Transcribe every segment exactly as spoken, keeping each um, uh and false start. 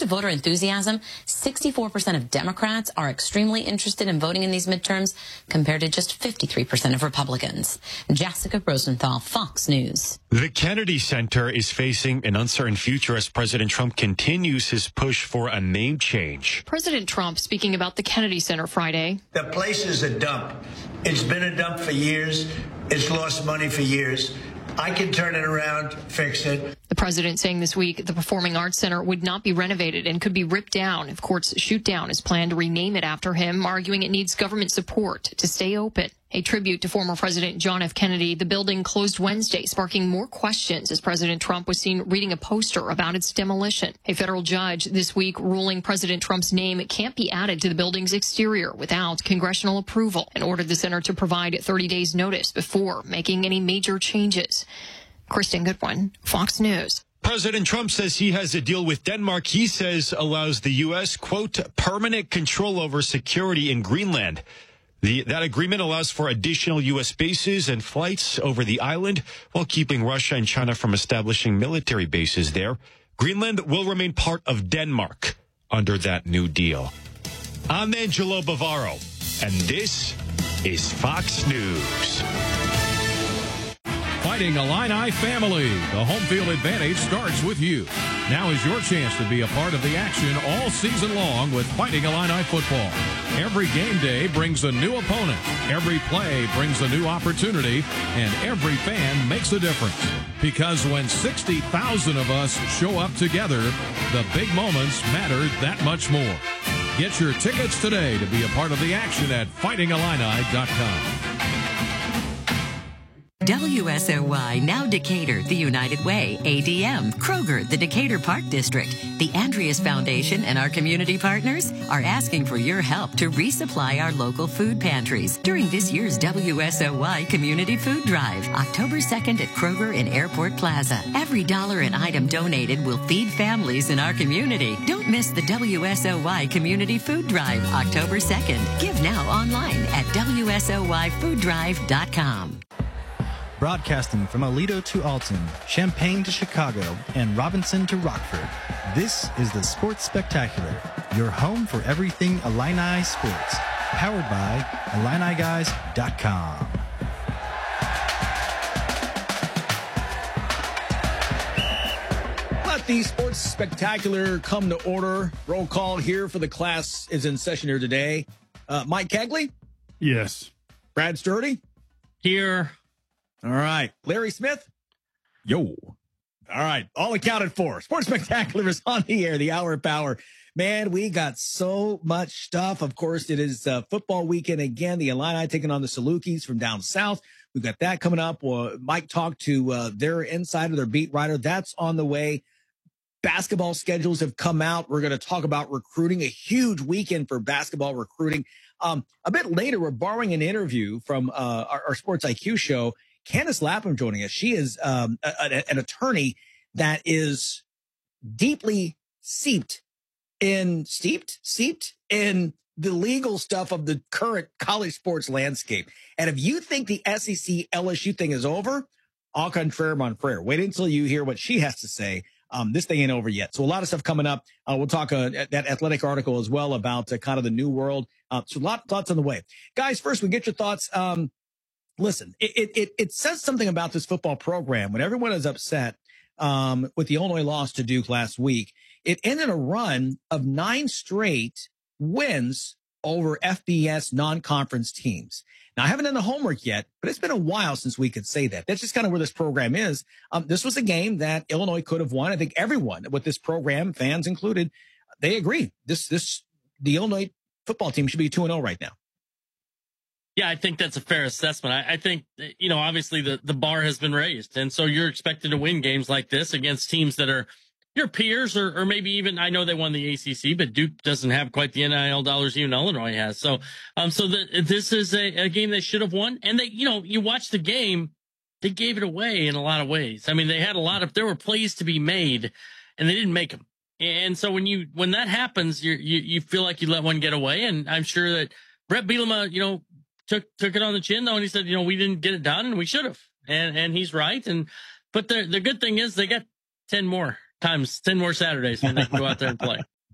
to voter enthusiasm, sixty-four percent of Democrats are extremely interested in voting in these midterms, compared to just fifty-three percent of Republicans. Jessica Rosenthal, Fox News. The Kennedy Center is facing an uncertain future as President Trump continues his push for a name change. President Trump speaking about the Kennedy Center Friday. The place is a dump. It's been a dump for years. It's lost money for years. I can turn it around, fix it. The president saying this week the Performing Arts Center would not be renovated and could be ripped down if courts shoot down his plan to rename it after him, arguing it needs government support to stay open. A tribute to former President John F. Kennedy, the building closed Wednesday, sparking more questions as President Trump was seen reading a poster about its demolition. A federal judge this week ruling President Trump's name can't be added to the building's exterior without congressional approval and ordered the center to provide thirty days notice before making any major changes. Kristen Goodwin, Fox News. President Trump says he has a deal with Denmark he says allows the U S, quote, permanent control over security in Greenland. The, that agreement allows for additional U S bases and flights over the island while keeping Russia and China from establishing military bases there. Greenland will remain part of Denmark under that new deal. I'm Angelo Bavaro, and this is Fox News. Fighting Illini family. The home field advantage starts with you. Now is your chance to be a part of the action all season long with Fighting Illini football. Every game day brings a new opponent. Every play brings a new opportunity. And every fan makes a difference. Because when sixty thousand of us show up together, the big moments matter that much more. Get your tickets today to be a part of the action at fighting illini dot com. W S O Y, now Decatur, the United Way, A D M, Kroger, the Decatur Park District, the Andreas Foundation, and our community partners are asking for your help to resupply our local food pantries during this year's W S O Y Community Food Drive, October second at Kroger in Airport Plaza. Every dollar an item donated will feed families in our community. Don't miss the W S O Y Community Food Drive, October second. Give now online at W S O Y food drive dot com. Broadcasting from Aledo to Alton, Champaign to Chicago, and Robinson to Rockford, this is the Sports Spectacular, your home for everything Illini sports. Powered by Illini Guys dot com. Let the Sports Spectacular come to order. Roll call here for the class is in session here today. Uh, Mike Kegley? Yes. Brad Sturdy? Here. All right. Larry Smith? Yo. All right. All accounted for. Sports Spectacular is on the air, the hour of power. Man, we got so much stuff. Of course, it is uh, football weekend again. The Illini taking on the Salukis from down south. We've got that coming up. Uh, Mike talked to uh, their insider, their beat writer. That's on the way. Basketball schedules have come out. We're going to talk about recruiting, a huge weekend for basketball recruiting. Um, a bit later, we're borrowing an interview from uh, our, our Sports I Q show. Candace Lapham joining us. She is um, a, a, an attorney that is deeply seeped in, steeped, seeped in the legal stuff of the current college sports landscape. And if you think the S E C L S U thing is over, au contraire, mon frere. Wait until you hear what she has to say. Um, this thing ain't over yet. So a lot of stuff coming up. Uh, we'll talk uh, that athletic article as well about uh, kind of the new world. Uh, so a lot of thoughts on the way. Guys, first we get your thoughts. Um, Listen, it, it it says something about this football program. When everyone is upset um, with the Illinois loss to Duke last week, it ended a run of nine straight wins over F B S non-conference teams. Now, I haven't done the homework yet, but it's been a while since we could say that. That's just kind of where this program is. Um, this was a game that Illinois could have won. I think everyone with this program, fans included, they agree. This this the Illinois football team should be two and oh right now. Yeah, I think that's a fair assessment. I, I think, you know, obviously the, the bar has been raised. And so you're expected to win games like this against teams that are your peers or, or maybe even, I know they won the A C C, but Duke doesn't have quite the N I L dollars even Illinois has. So, um, so the, this is a, a game they should have won. And they, you know, you watch the game, they gave it away in a lot of ways. I mean, they had a lot of, there were plays to be made and they didn't make them. And so when you, when that happens, you you, you feel like you let one get away. And I'm sure that Brett Bielema, you know, took took it on the chin though, and he said, you know, we didn't get it done, and we should have, and and he's right. And but the the good thing is they got ten more times, ten more Saturdays when they can go out there and play.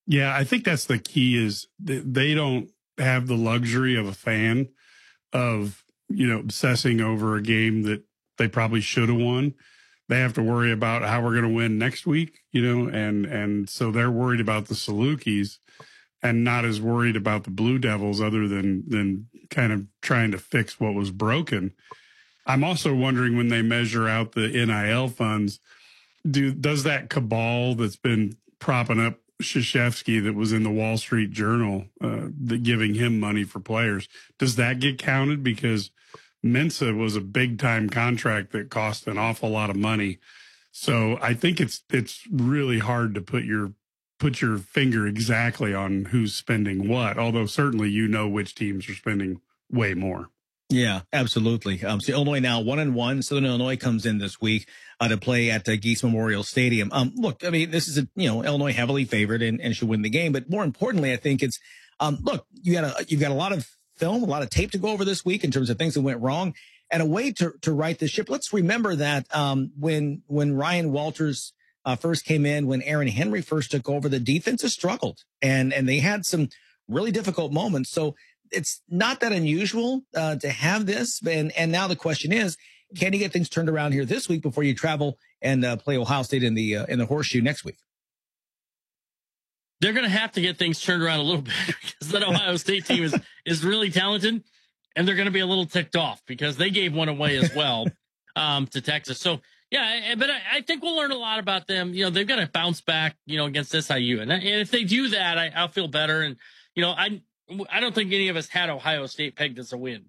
Yeah, I think that's the key is they don't have the luxury of a fan of, you know, obsessing over a game that they probably should have won. They have to worry about how we're going to win next week, you know, and, and so they're worried about the Salukis and not as worried about the Blue Devils other than, than kind of trying to fix what was broken. I'm also wondering when they measure out the N I L funds, do, does that cabal that's been propping up Krzyzewski that was in the Wall Street Journal, uh, that giving him money for players, does that get counted? Because Mensa was a big time contract that cost an awful lot of money. So I think it's, it's really hard to put your, put your finger exactly on who's spending what, although certainly, you know, which teams are spending way more. Yeah, absolutely. Um, so Illinois now one and one. Southern Illinois comes in this week uh, to play at uh, Geese Memorial Stadium. Um, look, I mean, this is a, you know, Illinois heavily favored and, and should win the game. But more importantly, I think it's, um, look, you got a, you've got a lot of film, a lot of tape to go over this week in terms of things that went wrong and a way to, to right the ship. Let's remember that, um, when, when Ryan Walters, uh, first came in, when Aaron Henry first took over, the defense has struggled and, and they had some really difficult moments. So, it's not that unusual uh, to have this. And, and now the question is, can you get things turned around here this week before you travel and uh, play Ohio State in the uh, in the Horseshoe next week? They're going to have to get things turned around a little bit because that Ohio State team is, is really talented, and they're going to be a little ticked off because they gave one away as well um, to Texas. So, yeah, but I, I think we'll learn a lot about them. You know, they've got to bounce back, you know, against S I U. And, and if they do that, I, I'll feel better. And, you know, I I don't think any of us had Ohio State pegged as a win.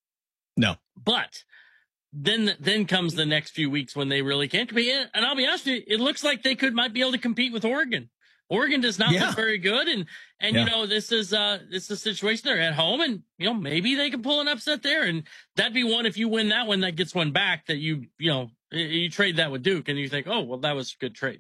No. But then then comes the next few weeks when they really can't compete. And I'll be honest with you, it looks like they could might be able to compete with Oregon. Oregon does not yeah. look very good. And, and yeah. you know, this is uh this is a situation they're at home, and, you know, maybe they can pull an upset there. And that'd be one, if you win that one, that gets one back that you, you know, you trade that with Duke and you think, oh, well, that was a good trade.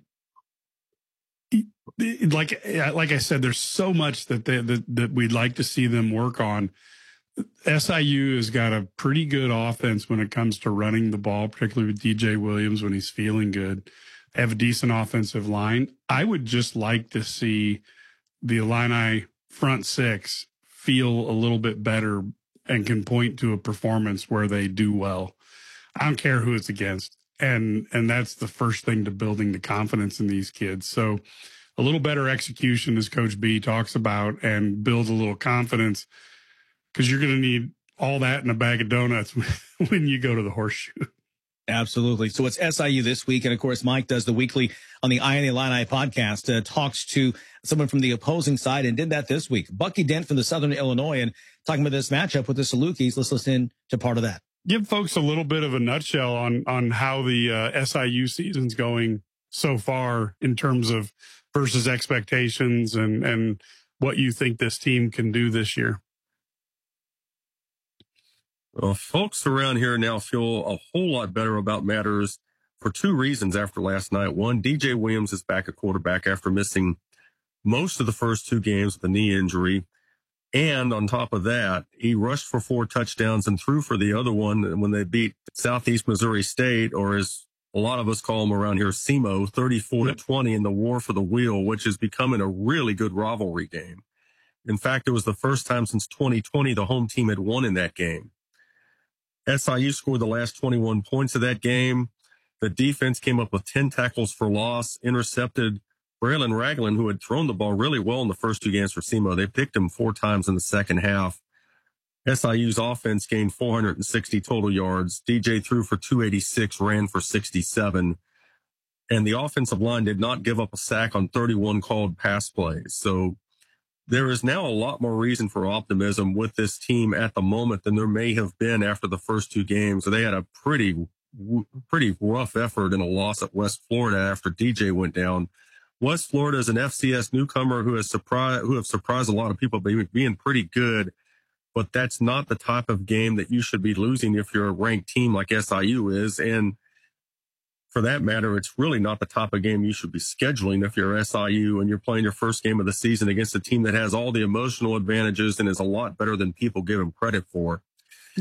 Like, like I said, there's so much that they, that, that we'd like to see them work on. S I U has got a pretty good offense when it comes to running the ball, particularly with D J Williams when he's feeling good. They have a decent offensive line. I would just like to see the Illini front six feel a little bit better and can point to a performance where they do well. I don't care who it's against. And, and that's the first thing to building the confidence in these kids. So a little better execution, as Coach B talks about, and build a little confidence, because you're going to need all that in a bag of donuts when you go to the Horseshoe. Absolutely. So it's S I U this week. And of course, Mike does the weekly on the Eye on the Illini podcast, uh, talks to someone from the opposing side and did that this week. Bucky Dent from the Southern Illinois, and talking about this matchup with the Salukis. Let's listen to part of that. Give folks a little bit of a nutshell on, on how the uh, S I U season's going so far in terms of versus expectations and, and what you think this team can do this year. Well, folks around here now feel a whole lot better about matters for two reasons after last night. One, D J Williams is back at quarterback after missing most of the first two games with a knee injury. And on top of that, he rushed for four touchdowns and threw for the other one when they beat Southeast Missouri State, or as a lot of us call them around here, S E M O, thirty-four to twenty in the War for the Wheel, which is becoming a really good rivalry game. In fact, it was the first time since twenty twenty the home team had won in that game. S I U scored the last twenty-one points of that game. The defense came up with ten tackles for loss, intercepted Braylon Ragland, who had thrown the ball really well in the first two games for S E M O. They picked him four times in the second half. S I U's offense gained four hundred sixty total yards. D J threw for two eighty-six, ran for sixty-seven. And the offensive line did not give up a sack on thirty-one called pass plays. So there is now a lot more reason for optimism with this team at the moment than there may have been after the first two games. So they had a pretty, pretty rough effort in a loss at West Florida after D J went down. West Florida is an F C S newcomer who has surprised, who have surprised a lot of people by being pretty good, but that's not the type of game that you should be losing if you're a ranked team like S I U is. And for that matter, it's really not the type of game you should be scheduling if you're S I U and you're playing your first game of the season against a team that has all the emotional advantages and is a lot better than people give them credit for. Yeah.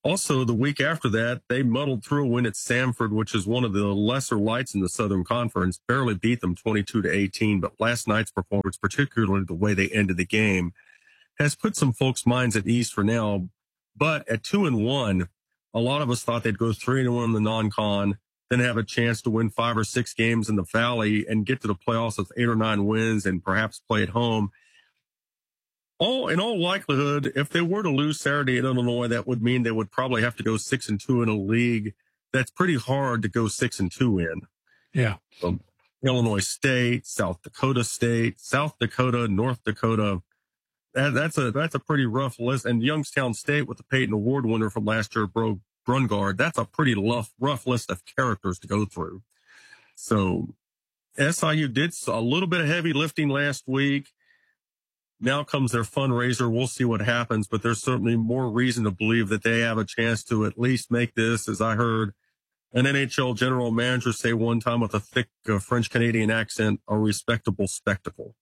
Also, the week after that, they muddled through a win at Samford, which is one of the lesser lights in the Southern Conference, barely beat them twenty-two to eighteen. But last night's performance, particularly the way they ended the game, has put some folks' minds at ease for now. But at two and one, a lot of us thought they'd go three and one in the non-con, then have a chance to win five or six games in the Valley and get to the playoffs with eight or nine wins and perhaps play at home. All in all likelihood, if they were to lose Saturday at Illinois, that would mean they would probably have to go six and two in a league that's pretty hard to go six and two in. Yeah. So, Illinois State, South Dakota State, South Dakota, North Dakota. That, that's a that's a pretty rough list. And Youngstown State with the Peyton Award winner from last year, Bro Brungard. That's a pretty rough rough list of characters to go through. So S I U did a little bit of heavy lifting last week. Now comes their fundraiser. We'll see what happens, but there's certainly more reason to believe that they have a chance to at least make this, as I heard an N H L general manager say one time with a thick uh, French-Canadian accent, a respectable spectacle.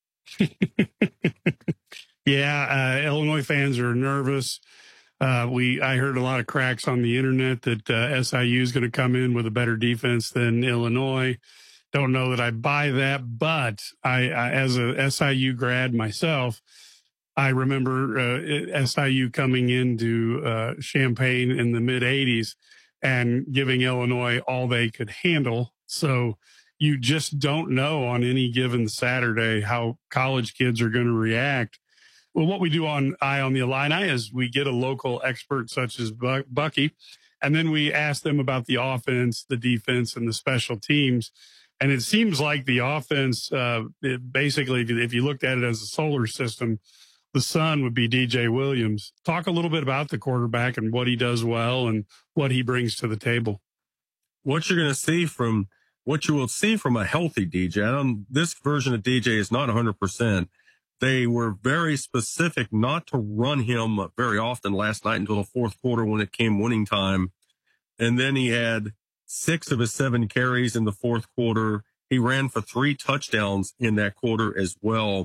Yeah, uh, Illinois fans are nervous. Uh, we I heard a lot of cracks on the internet that uh, S I U is going to come in with a better defense than Illinois. Don't know that I buy that, but I, I as a S I U grad myself, I remember uh, S I U coming into uh, Champaign in the mid eighties and giving Illinois all they could handle. So you just don't know on any given Saturday how college kids are going to react. Well, what we do on Eye on the Illini is we get a local expert such as Bucky, and then we ask them about the offense, the defense, and the special teams. And it seems like the offense, uh, it basically, if you looked at it as a solar system, the sun would be D J Williams. Talk a little bit about the quarterback and what he does well and what he brings to the table. What you're going to see from, what you will see from a healthy D J, I don't, this version of D J is not one hundred percent. They were very specific not to run him very often last night until the fourth quarter when it came winning time. And then he had six of his seven carries in the fourth quarter. He ran for three touchdowns in that quarter as well.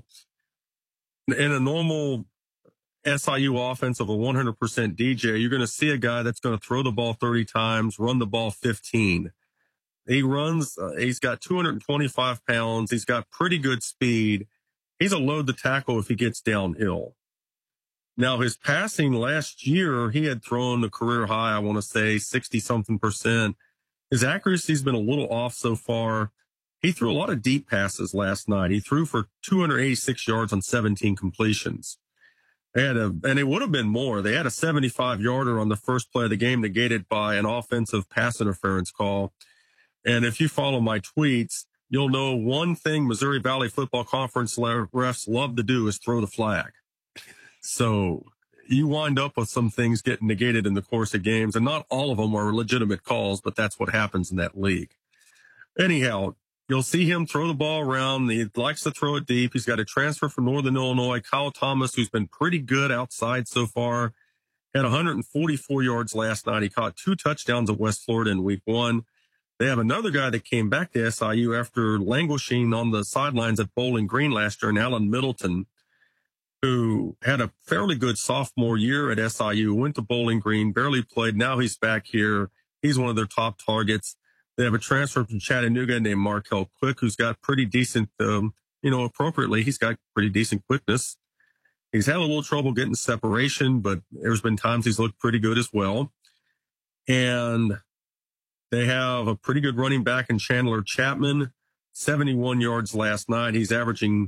In a normal S I U offense of a one hundred percent D J, you're going to see a guy that's going to throw the ball thirty times, run the ball fifteen. He runs, uh, he's got two hundred twenty-five pounds. He's got pretty good speed. He's a load to tackle if he gets downhill. Now, his passing last year, he had thrown a career high, I want to say sixty something percent. His accuracy's been a little off so far. He threw a lot of deep passes last night. He threw for two hundred eighty-six yards on seventeen completions. They had a, and it would have been more. They had a seventy-five yarder on the first play of the game negated by an offensive pass interference call. And if you follow my tweets, you'll know one thing Missouri Valley Football Conference refs love to do is throw the flag. So you wind up with some things getting negated in the course of games, and not all of them are legitimate calls, but that's what happens in that league. Anyhow, you'll see him throw the ball around. He likes to throw it deep. He's got a transfer from Northern Illinois, Kyle Thomas, who's been pretty good outside so far. Had one hundred forty-four yards last night. He caught two touchdowns at West Florida in week one. They have another guy that came back to S I U after languishing on the sidelines at Bowling Green last year, and Alan Middleton, who had a fairly good sophomore year at S I U, went to Bowling Green, barely played. Now he's back here. He's one of their top targets. They have a transfer from Chattanooga named Markel Quick, who's got pretty decent, um, you know, appropriately, he's got pretty decent quickness. He's had a little trouble getting separation, but there's been times he's looked pretty good as well. And they have a pretty good running back in Chandler Chapman, seventy-one yards last night. He's averaging,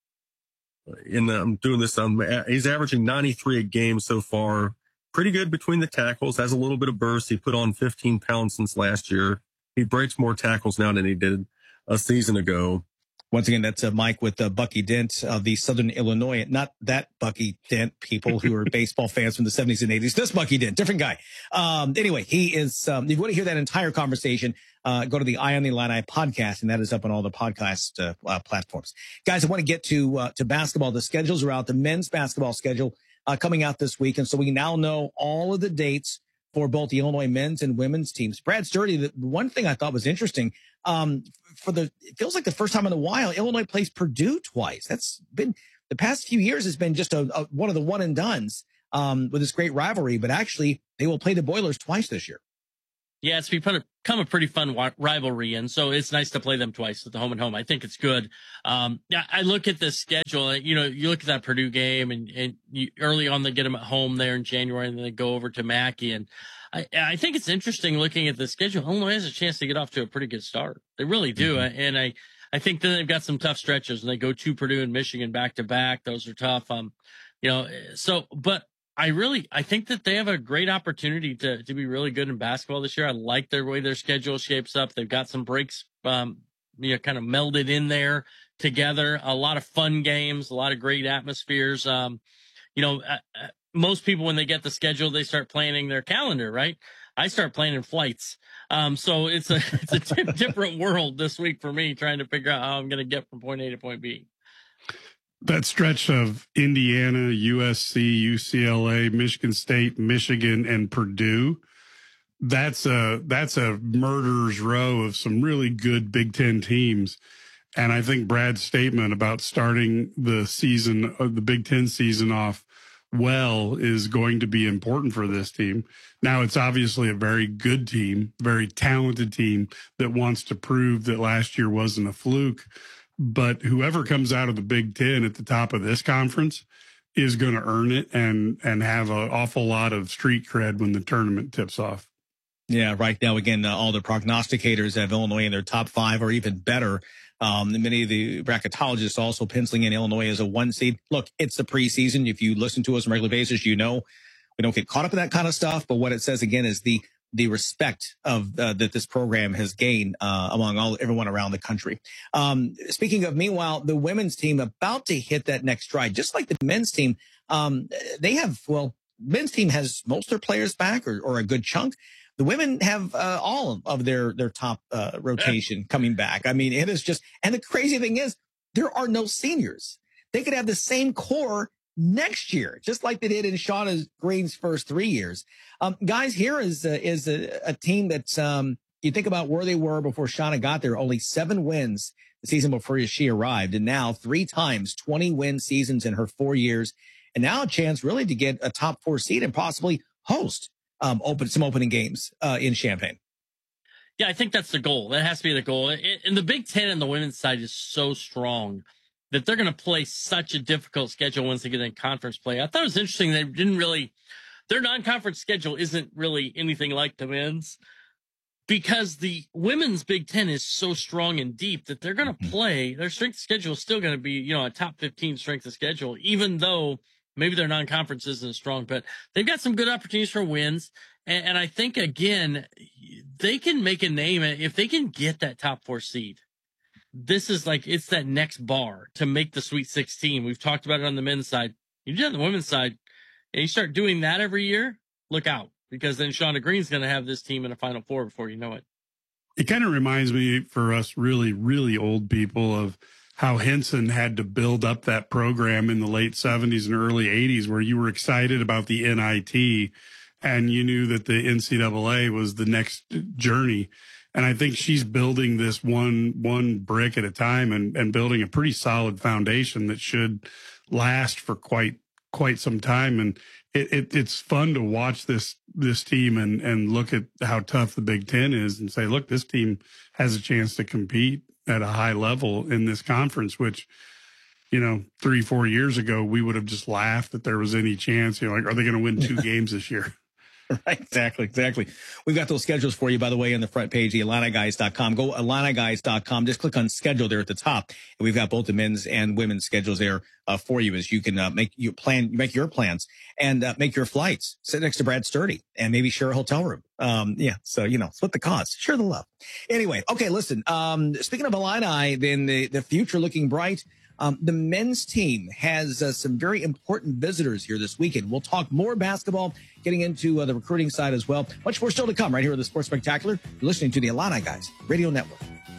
in the, I'm doing this, um, he's averaging ninety-three a game so far. Pretty good between the tackles, has a little bit of burst. He put on fifteen pounds since last year. He breaks more tackles now than he did a season ago. Once again, that's uh, Mike with uh, Bucky Dent of the Southern Illinois. Not that Bucky Dent, people who are baseball fans from the seventies and eighties. This Bucky Dent, different guy. Um, anyway, he is, um, if you want to hear that entire conversation, uh, go to the Eye on the Illini podcast, and that is up on all the podcast uh, uh, platforms. Guys, I want to get to uh, to basketball. The schedules are out. The men's basketball schedule uh, coming out this week, and so we now know all of the dates for both the Illinois men's and women's teams. Brad Sturdy, the one thing I thought was interesting, um, for the, it feels like the first time in a while, Illinois plays Purdue twice. That's been, the past few years has been just a, a one of the one and dones, um, with this great rivalry, but actually they will play the Boilers twice this year. Yeah, it's become a pretty fun rivalry, and so it's nice to play them twice at the home and home. I think it's good. Um, yeah, I look at the schedule. You know, you look at that Purdue game, and, and you, early on they get them at home there in January, and then they go over to Mackey. And I, I think it's interesting looking at the schedule. Illinois has a chance to get off to a pretty good start. They really do, mm-hmm. and I, I think then they've got some tough stretches, and they go to Purdue and Michigan back to back. Those are tough. Um, you know, so but. I really, I think that they have a great opportunity to, to be really good in basketball this year. I like their way their schedule shapes up. They've got some breaks, um, you know, kind of melded in there together. A lot of fun games, a lot of great atmospheres. Um, you know, uh, uh, most people, when they get the schedule, they start planning their calendar, right? I start planning flights. Um, so it's a, it's a t- different world this week for me trying to figure out how I'm going to get from point A to point B. That stretch of Indiana, U S C, U C L A, Michigan State, Michigan, and Purdue, that's a that's a murderer's row of some really good Big Ten teams. And I think Brad's statement about starting the season, uh, the Big Ten season off well is going to be important for this team. Now, it's obviously a very good team, very talented team that wants to prove that last year wasn't a fluke. But whoever comes out of the Big Ten at the top of this conference is going to earn it and and have an awful lot of street cred when the tournament tips off. Yeah, right now, again, uh, all the prognosticators have Illinois in their top five or even better. Um, many of the bracketologists also penciling in Illinois as a one seed. Look, it's the preseason. If you listen to us on a regular basis, you know we don't get caught up in that kind of stuff. But what it says, again, is the the respect of uh, that this program has gained uh, among all everyone around the country. Um, speaking of, meanwhile, the women's team about to hit that next stride, just like the men's team. Um, they have, well, men's team has most of their players back or, or a good chunk. The women have uh, all of their their top uh, rotation coming back. I mean, it is just, and the crazy thing is, there are no seniors. They could have the same core next year, just like they did in Shauna Green's first three years. Um, guys, here is a, is a, a team that um, you think about where they were before Shauna got there. Only seven wins the season before she arrived, and now three times twenty win seasons in her four years, and now a chance really to get a top four seed and possibly host um, open some opening games uh, in Champaign. Yeah, I think that's the goal. That has to be the goal. And the Big Ten on the women's side is so strong that they're going to play such a difficult schedule once they get in conference play. I thought it was interesting. They didn't really, their non-conference schedule isn't really anything like the men's because the women's Big Ten is so strong and deep that they're going to play. Their strength of schedule is still going to be, you know, a top fifteen strength of schedule, even though maybe their non-conference isn't as strong, but they've got some good opportunities for wins. And, and I think, again, they can make a name if they can get that top four seed. This is like, it's that next bar to make the Sweet sixteen. We've talked about it on the men's side. You do it on the women's side, and you start doing that every year, look out, because then Shauna Green's going to have this team in a Final Four before you know it. It kind of reminds me for us really, really old people of how Henson had to build up that program in the late seventies and early eighties, where you were excited about the N I T and you knew that the N C double A was the next journey. And I think she's building this one, one brick at a time and, and building a pretty solid foundation that should last for quite, quite some time. And it, it it's fun to watch this, this team and, and look at how tough the Big Ten is and say, look, this team has a chance to compete at a high level in this conference, which, you know, three, four years ago, we would have just laughed that there was any chance, you know, like, are they going to win two games this year? Right, exactly, exactly. We've got those schedules for you, by the way, on the front page, the Illini Guys dot com. Go Illini Guys dot com. Just click on schedule there at the top. And we've got both the men's and women's schedules there uh, for you as you can uh, make your plan, make your plans and uh, make your flights. Sit next to Brad Sturdy and maybe share a hotel room. Um, yeah, so, you know, split the cost, share the love. Anyway, okay, listen, um, speaking of Illini, then the, the future looking bright. Um, the men's team has uh, some very important visitors here this weekend. We'll talk more basketball, getting into uh, the recruiting side as well. Much more still to come right here at the Sports Spectacular. You're listening to the Illini Guys Radio Network.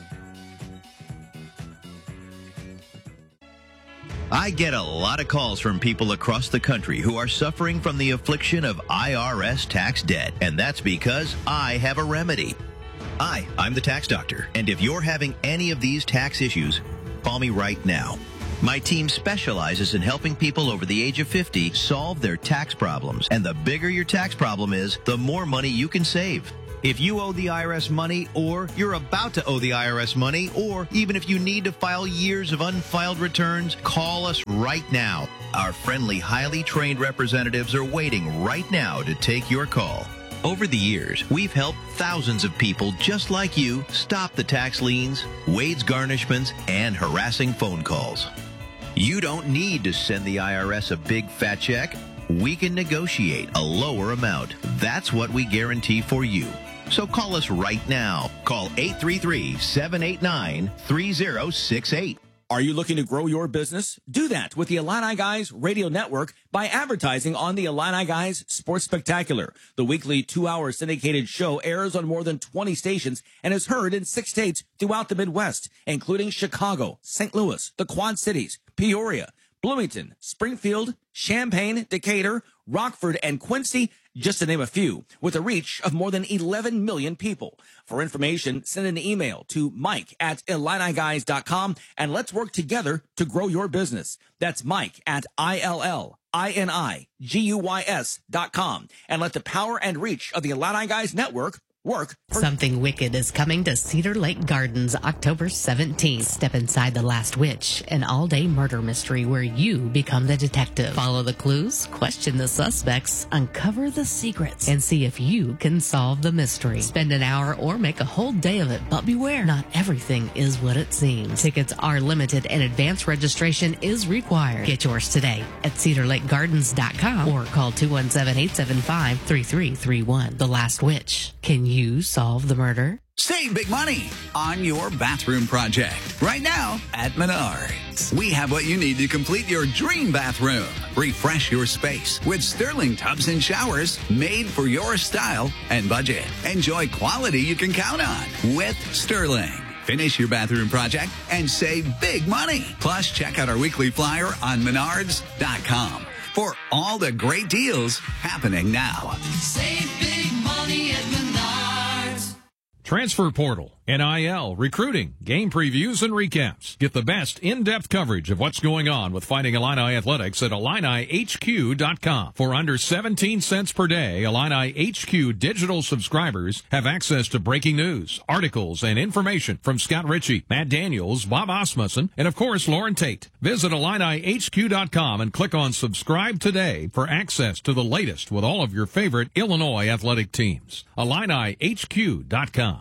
I get a lot of calls from people across the country who are suffering from the affliction of I R S tax debt, and that's because I have a remedy. Hi, I'm the tax doctor, and if you're having any of these tax issues, call me right now. My team specializes in helping people over the age of fifty solve their tax problems. And the bigger your tax problem is, the more money you can save. If you owe the I R S money, or you're about to owe the I R S money, or even if you need to file years of unfiled returns, call us right now. Our friendly, highly trained representatives are waiting right now to take your call. Over the years, we've helped thousands of people just like you stop the tax liens, wage garnishments, and harassing phone calls. You don't need to send the I R S a big fat check. We can negotiate a lower amount. That's what we guarantee for you. So call us right now. Call eight three three, seven eight nine, three zero six eight. Are you looking to grow your business? Do that with the Illini Guys Radio Network by advertising on the Illini Guys Sports Spectacular. The weekly two-hour syndicated show airs on more than twenty stations and is heard in six states throughout the Midwest, including Chicago, Saint Louis, the Quad Cities, Peoria, Bloomington, Springfield, Champaign, Decatur, Rockford, and Quincy, just to name a few, with a reach of more than eleven million people. For information, send an email to Mike at Illini Guys dot com, and let's work together to grow your business. That's Mike at I L L I N I G U Y S dot com, and let the power and reach of the Illini Guys Network work. Something wicked is coming to Cedar Lake Gardens October seventeenth. Step inside The Last Witch, an all-day murder mystery where you become the detective. Follow the clues, question the suspects, uncover the secrets, and see if you can solve the mystery. Spend an hour or make a whole day of it, but beware, not everything is what it seems. Tickets are limited and advance registration is required. Get yours today at Cedar Lake Gardens dot com or call two one seven, eight seven five, three three three one. The Last Witch. Can you You solve the murder? Save big money on your bathroom project right now at Menards. We have what you need to complete your dream bathroom. Refresh your space with Sterling tubs and showers made for your style and budget. Enjoy quality you can count on with Sterling. Finish your bathroom project and save big money. Plus, check out our weekly flyer on Menards dot com for all the great deals happening now. Save big money at Menards. Transfer portal, N I L, recruiting, game previews, and recaps. Get the best in-depth coverage of what's going on with Fighting Illini Athletics at Illini H Q dot com. For under seventeen cents per day, Illini H Q digital subscribers have access to breaking news, articles, and information from Scott Ritchie, Matt Daniels, Bob Osmussen, and of course, Lauren Tate. Visit Illini H Q dot com and click on subscribe today for access to the latest with all of your favorite Illinois athletic teams. Illini H Q dot com.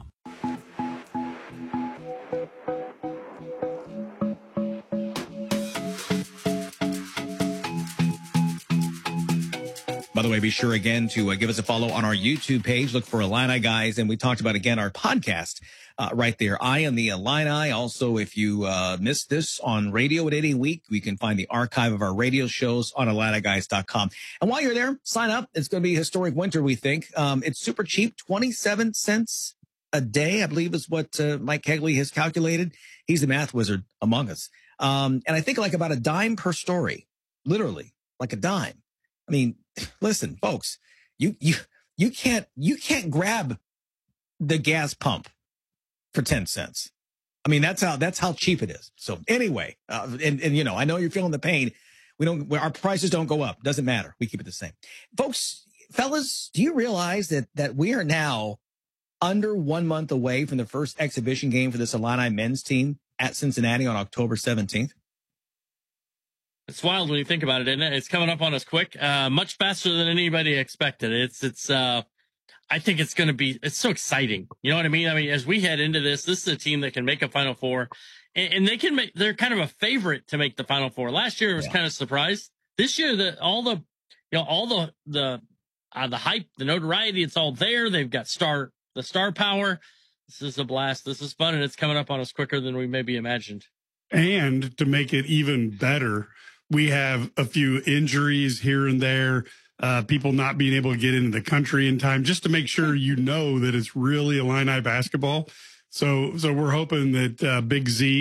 By the way, be sure again to uh, give us a follow on our YouTube page. Look for Illini Guys. And we talked about, again, our podcast uh, right there. I Am the Illini. Also, if you uh, missed this on radio at any week, we can find the archive of our radio shows on Illini Guys dot com. And while you're there, sign up. It's going to be a historic winter, we think. Um, it's super cheap, twenty-seven cents a day, I believe is what uh, Mike Kegley has calculated. He's the math wizard among us. Um, and I think like about a dime per story, literally like a dime. I mean, listen, folks, you, you, you can't, you can't grab the gas pump for ten cents. I mean, that's how, that's how cheap it is. So anyway, uh, and, and, you know, I know you're feeling the pain. We don't, our prices don't go up. Doesn't matter. We keep it the same. Folks, fellas, do you realize that, that we are now under one month away from the first exhibition game for this Illini men's team at Cincinnati on October seventeenth? It's wild when you think about it, isn't it? It's coming up on us quick, uh, much faster than anybody expected. It's, it's, uh, I think it's going to be, it's so exciting. You know what I mean? I mean, as we head into this, this is a team that can make a Final Four, and, and they can make, they're kind of a favorite to make the Final Four. Last year it was yeah. kind of surprised. This year, the, all the, you know, all the, the, uh, the hype, the notoriety, it's all there. They've got star, the star power. This is a blast. This is fun, and it's coming up on us quicker than we maybe imagined. And to make it even better, we have a few injuries here and there, uh, people not being able to get into the country in time, just to make sure you know that it's really Illini basketball. So, so we're hoping that uh, Big Z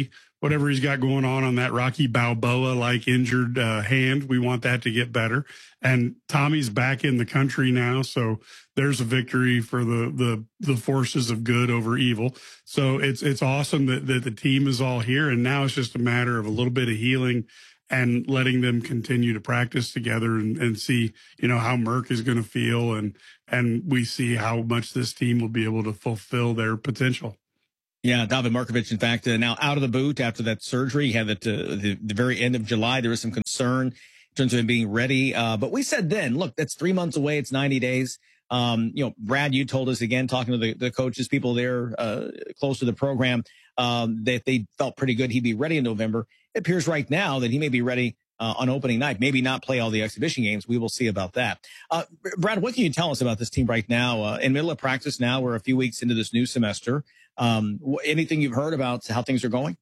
whatever he's got going on on that Rocky Balboa like injured uh, hand. We want that to get better. And Tommy's back in the country now, so there's a victory for the the the forces of good over evil. So it's it's awesome that that the team is all here, and now it's just a matter of a little bit of healing and letting them continue to practice together and, and see, you know, how Merck is going to feel, and and we see how much this team will be able to fulfill their potential. Yeah, David Markovic, in fact, uh, now out of the boot after that surgery. He had it uh, the, the very end of July. There was some concern in terms of him being ready. Uh, but we said then, look, that's three months away. It's ninety days. Um, you know, Brad, you told us again, talking to the, the coaches, people there uh, close to the program, um, that they felt pretty good he'd be ready in November. It appears right now that he may be ready uh, on opening night, maybe not play all the exhibition games. We will see about that. Uh, Brad, what can you tell us about this team right now? Uh, in middle of practice now, we're a few weeks into this new semester. Um, anything you've heard about how things are going?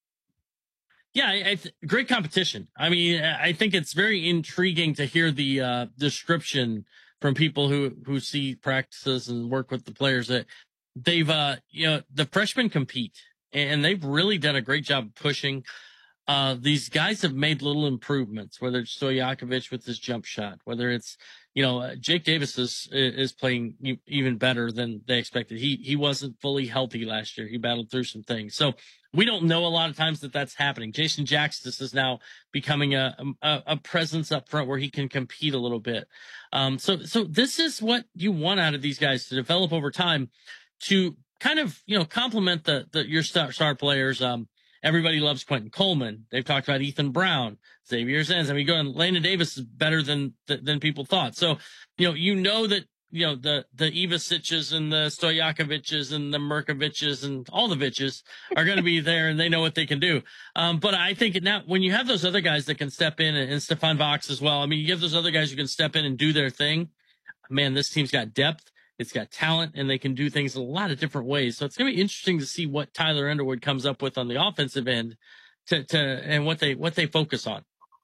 Yeah, it's great competition. I mean, I think it's very intriguing to hear the uh, description from people who, who see practices and work with the players that they've, uh, you know, the freshmen compete, and they've really done a great job pushing. Uh, these guys have made little improvements, whether it's Stojakovic with his jump shot, whether it's, you know, uh, Jake Davis is, is playing even better than they expected. He, he wasn't fully healthy last year. He battled through some things. So we don't know a lot of times that that's happening. Jason Jackson is now becoming a, a, a presence up front where he can compete a little bit. Um, so, so this is what you want out of these guys to develop over time to kind of, you know, complement the, the, your star, star players. Um, Everybody loves Quentin Coleman. They've talked about Ethan Brown, Xavier Zenz. I mean, going, Lena Davis is better than, than people thought. So, you know, you know that, you know, the, the Ivasiches and the Stojakovic's and the Merkovic's and all the Viches are going to be there, and they know what they can do. Um, but I think now when you have those other guys that can step in, and, and Stefan Vox as well, I mean, you have those other guys who can step in and do their thing. Man, this team's got depth. It's got talent, and they can do things a lot of different ways. So it's going to be interesting to see what Tyler Underwood comes up with on the offensive end to, to, and what they, what they focus on.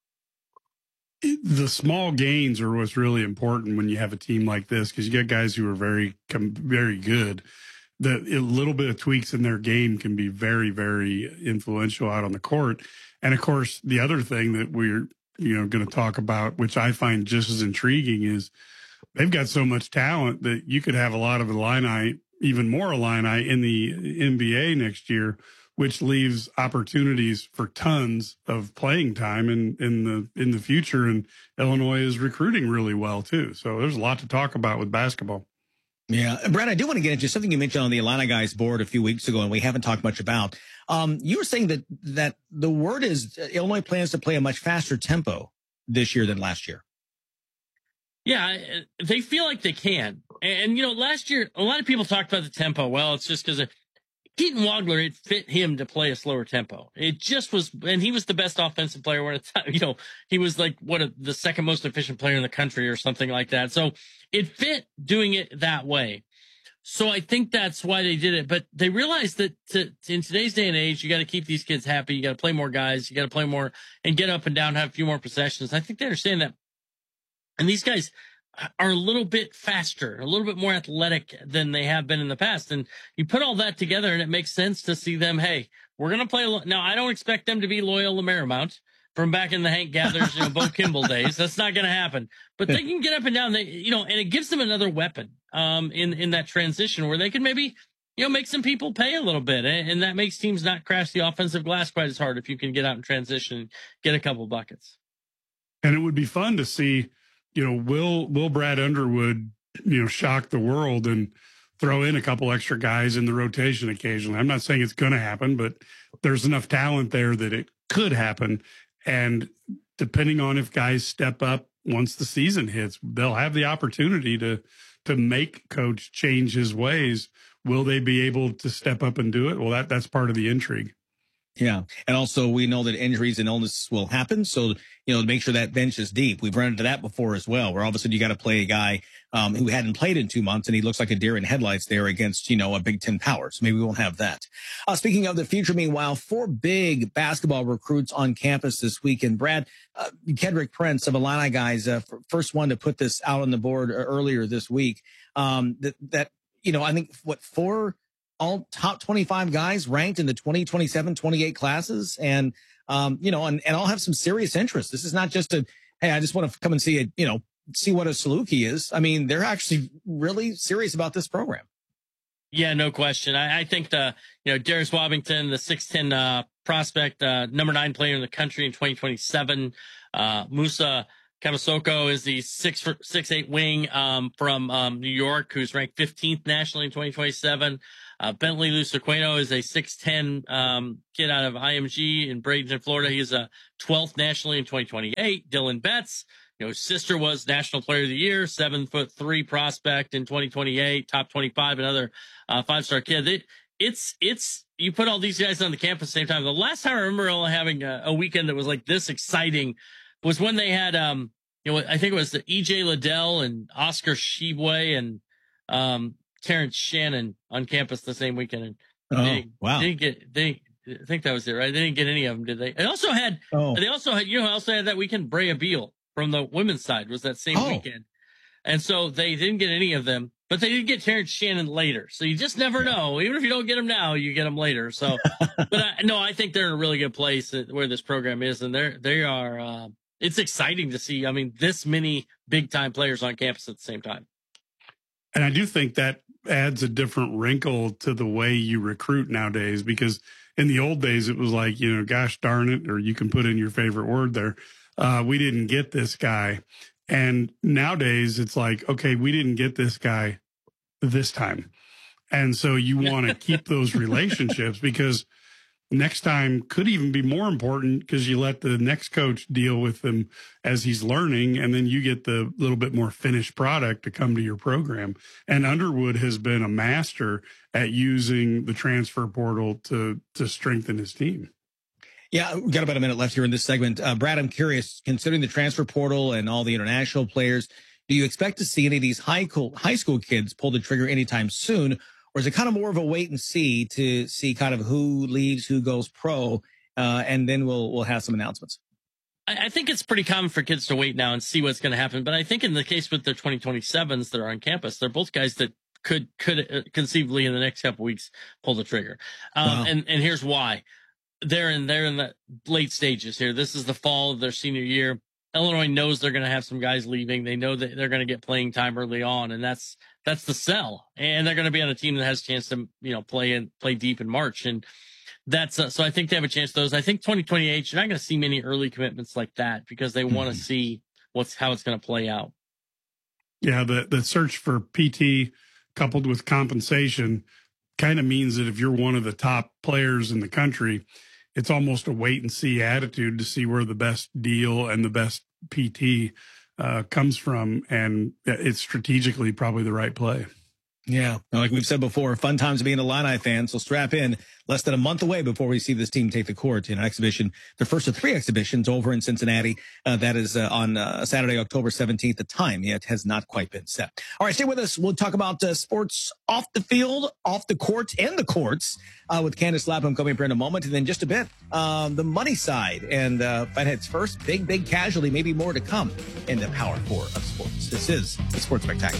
The small gains are what's really important when you have a team like this, because you get guys who are very, very good. The a little bit of tweaks in their game can be very, very influential out on the court. And of course, the other thing that we're, you know, going to talk about, which I find just as intriguing, is they've got so much talent that you could have a lot of Illini, even more Illini in the N B A next year, which leaves opportunities for tons of playing time in, in the, in the future. And Illinois is recruiting really well too. So there's a lot to talk about with basketball. Yeah. Brad, I do want to get into something you mentioned on the Illini guys board a few weeks ago, and we haven't talked much about. Um, you were saying that, that the word is Illinois plans to play a much faster tempo this year than last year. Yeah, they feel like they can. And, you know, last year, a lot of people talked about the tempo. Well, it's just because Keaton Wagler, it fit him to play a slower tempo. It just was, and he was the best offensive player when it's, you know, he was like, what, a, the second most efficient player in the country or something like that. So it fit doing it that way. So I think that's why they did it. But they realized that to, in today's day and age, you got to keep these kids happy. You got to play more guys. You got to play more and get up and down, have a few more possessions. I think they understand that. And these guys are a little bit faster, a little bit more athletic than they have been in the past. And you put all that together, and it makes sense to see them, hey, we're going to play. Now, I don't expect them to be Loyola Marymount from back in the Hank Gathers, you know, Bo Kimball days. That's not going to happen. But they can get up and down. They, you know, and it gives them another weapon um, in, in that transition where they can maybe, you know, make some people pay a little bit. And, and that makes teams not crash the offensive glass quite as hard if you can get out and transition and get a couple buckets. And it would be fun to see, you know, will, will Brad Underwood, you know, shock the world and throw in a couple extra guys in the rotation occasionally. I'm not saying it's going to happen, but there's enough talent there that it could happen. And depending on if guys step up once the season hits, they'll have the opportunity to, to make coach change his ways. Will they be able to step up and do it? Well, that, that's part of the intrigue. Yeah. And also we know that injuries and illness will happen. So, you know, to make sure that bench is deep. We've run into that before as well, where all of a sudden you got to play a guy um, who hadn't played in two months and he looks like a deer in headlights there against, you know, a Big Ten power. So maybe we won't have that. Uh, speaking of the future, meanwhile, four big basketball recruits on campus this weekend. Brad, uh, Kedrick Prince of Illini guys, uh, first one to put this out on the board earlier this week. Um, that, that, you know, I think what four all top twenty-five guys ranked in the twenty twenty-seven twenty-eight classes. And, um, you know, and, and all have some serious interest. This is not just a, hey, I just want to come and see it, you know, see what a Saluki is. I mean, they're actually really serious about this program. Yeah, no question. I, I think the, you know, Darius Wobbington, the six ten uh, prospect, uh, number nine player in the country in twenty twenty-seven. Uh, Musa Kabasoko is the six six eight wing um, from um, New York, who's ranked fifteenth nationally in twenty twenty-seven. Uh, Bentley Lucequeno is a six ten um, kid out of I M G in Bradenton, Florida. He's a twelfth nationally in twenty twenty-eight. Dylan Betts, you know, his sister was National Player of the Year, seven foot three prospect in twenty twenty-eight, top twenty-five, another uh, five star kid. It, it's it's you put all these guys on the campus at the same time. The last time I remember only having a, a weekend that was like this exciting was when they had um you know I think it was the E J Liddell and Oscar Shibwe and um Terrence Shannon on campus the same weekend. And oh they, wow! They didn't get they. I think that was it, right? They didn't get any of them, did they? They also had. Oh. They also had. You know, also had that weekend. Brea Beal from the women's side was that same oh. weekend, and so they didn't get any of them. But they did get Terrence Shannon later, so you just never know. Even if you don't get them now, you get them later. So, but I, no, I think they're in a really good place where this program is, and they're they are. Uh, it's exciting to see. I mean, this many big time players on campus at the same time. And I do think that adds a different wrinkle to the way you recruit nowadays, because in the old days it was like, you know, gosh darn it, or you can put in your favorite word there. Uh, we didn't get this guy. And nowadays it's like, okay, we didn't get this guy this time. And so you want to keep those relationships, because next time could even be more important, because you let the next coach deal with them as he's learning, and then you get the little bit more finished product to come to your program. And Underwood has been a master at using the transfer portal to to strengthen his team. Yeah, we've got about a minute left here in this segment. Uh, Brad, I'm curious, considering the transfer portal and all the international players, do you expect to see any of these high school, high school kids pull the trigger anytime soon? Or is it kind of more of a wait and see to see kind of who leaves, who goes pro, uh, and then we'll we'll have some announcements? I, I think it's pretty common for kids to wait now and see what's going to happen. But I think in the case with the twenty twenty-sevens that are on campus, they're both guys that could could uh, conceivably in the next couple of weeks pull the trigger. Um, wow. And and here's why: they're in they're in the late stages here. This is the fall of their senior year. Illinois knows they're going to have some guys leaving. They know that they're going to get playing time early on, and that's that's the sell. And they're going to be on a team that has a chance to, you know, play and play deep in March. And that's uh, so I think they have a chance. Those I think twenty twenty-eight, you're not going to see many early commitments like that, because they want to see what's how it's going to play out. Yeah, the the search for P T coupled with compensation kind of means that if you're one of the top players in the country, it's almost a wait and see attitude to see where the best deal and the best P T uh, comes from. And it's strategically probably the right play. Yeah. Like we've said before, fun times being an Illini fan. So strap in. Less than a month away before we see this team take the court in an exhibition, the first of three exhibitions over in Cincinnati. Uh, that is uh, on uh, Saturday, October seventeenth. The time yet has not quite been set. All right, stay with us. We'll talk about uh, sports off the field, off the court, and the courts uh, with Candace Lapham coming up here in a moment. And then just a bit, um, the money side. And uh, Fathead's first big, big casualty, maybe more to come in the Power Four of sports. This is the Sports Spectacular.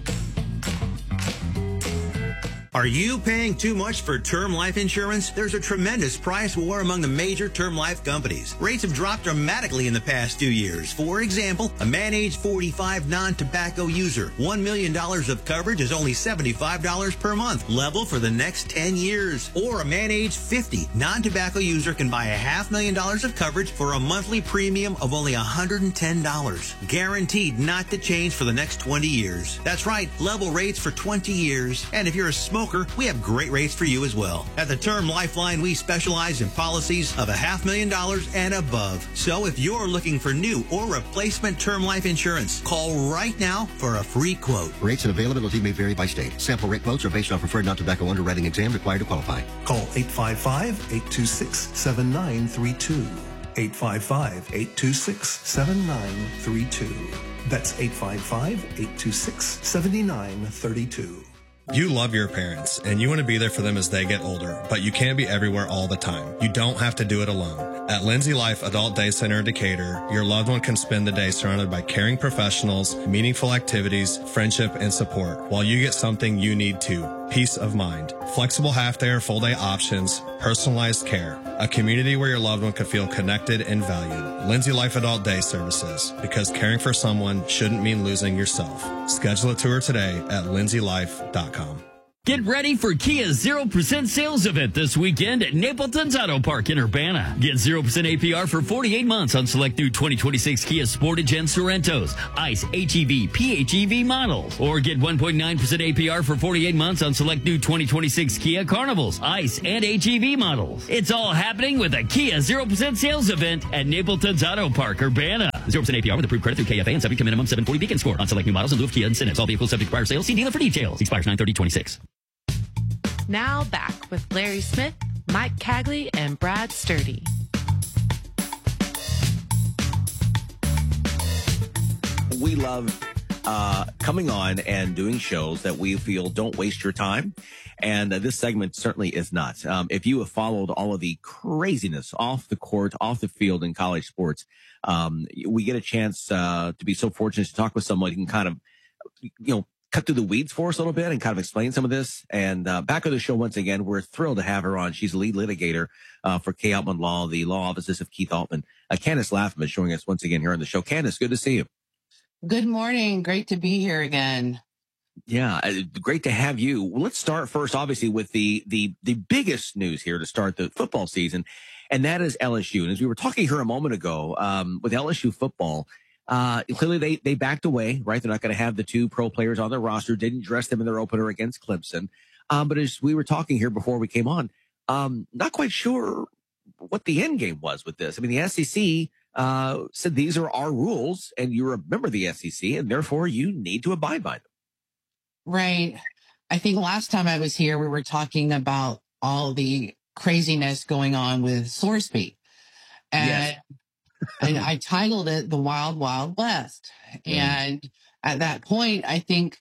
Are you paying too much for term life insurance? There's a tremendous price war among the major term life companies. Rates have dropped dramatically in the past two years. For example, a man age forty-five non-tobacco user, one million dollars of coverage is only seventy-five dollars per month, level for the next ten years. Or a man age fifty non-tobacco user can buy a half million dollars of coverage for a monthly premium of only one hundred ten dollars. Guaranteed not to change for the next twenty years. That's right, level rates for twenty years. And if you're a smoker, we have great rates for you as well. At the Term Lifeline, we specialize in policies of a half million dollars and above. So if you're looking for new or replacement term life insurance, call right now for a free quote. Rates and availability may vary by state. Sample rate quotes are based on preferred non-tobacco underwriting exam required to qualify. Call eight five five, eight two six, seven nine three two. eight five five, eight two six, seven nine three two. That's eight five five, eight two six, seven nine three two. You love your parents, and you want to be there for them as they get older, but you can't be everywhere all the time. You don't have to do it alone. At Lindsay Life Adult Day Center in Decatur, your loved one can spend the day surrounded by caring professionals, meaningful activities, friendship, and support, while you get something you need too, peace of mind. Flexible half-day or full-day options, personalized care, a community where your loved one could feel connected and valued. Lindsay Life Adult Day Services, because caring for someone shouldn't mean losing yourself. Schedule a tour today at lindsay life dot com. Get ready for Kia's zero percent sales event this weekend at Napleton's Auto Park in Urbana. Get zero percent A P R for forty-eight months on select new twenty twenty-six Kia Sportage and Sorrentos, ICE, H E V, P H E V models. Or get one point nine percent A P R for forty-eight months on select new twenty twenty-six Kia Carnivals, ICE, and H E V models. It's all happening with a Kia zero percent sales event at Napleton's Auto Park, Urbana. zero percent A P R with approved credit through K F A and subject to minimum seven forty Beacon score on select new models in lieu of Kia incentives. All vehicles subject to prior sales. See dealer for details. Expires nine thirty twenty-six. Now back with Larry Smith, Mike Cagley, and Brad Sturdy. We love uh, coming on and doing shows that we feel don't waste your time. And uh, this segment certainly is not. Um, if you have followed all of the craziness off the court, off the field in college sports, um, we get a chance uh, to be so fortunate to talk with someone who can kind of, you know, cut through the weeds for us a little bit and kind of explain some of this. And uh, back on the show once again, we're thrilled to have her on. She's a lead litigator uh, for K. Altman Law, the law offices of Keith Altman. Uh, Candace Lapham is joining us once again here on the show. Candace, good to see you. Good morning. Great to be here again. Yeah, uh, great to have you. Well, let's start first, obviously, with the the the biggest news here to start the football season, and that is L S U. And as we were talking here a moment ago, um, with L S U football, Uh, clearly they, they backed away, right? They're not going to have the two pro players on their roster, didn't dress them in their opener against Clemson. Um, but as we were talking here before we came on, um, not quite sure what the end game was with this. I mean, the S E C, uh, said these are our rules and you're a member of the S E C and therefore you need to abide by them. Right. I think last time I was here, we were talking about all the craziness going on with SourceBeat. And yes. And I titled it The Wild, Wild West. Mm. And at that point, I think